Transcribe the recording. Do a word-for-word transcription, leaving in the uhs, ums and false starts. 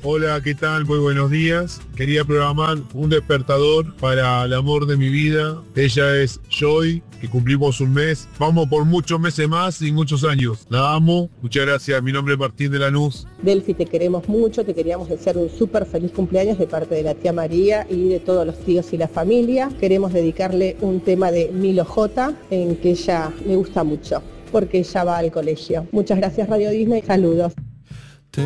Hola, ¿qué tal? Muy buenos días. Quería programar un despertador para el amor de mi vida. Ella es Joy, que cumplimos un mes. Vamos por muchos meses más y muchos años. La amo. Muchas gracias. Mi nombre es Martín de Lanús. Delphi, te queremos mucho. Te queríamos desear un súper feliz cumpleaños de parte de la tía María y de todos los tíos y la familia. Queremos dedicarle un tema de Milo J, en que ella le gusta mucho, porque ella va al colegio. Muchas gracias, Radio Disney. Saludos.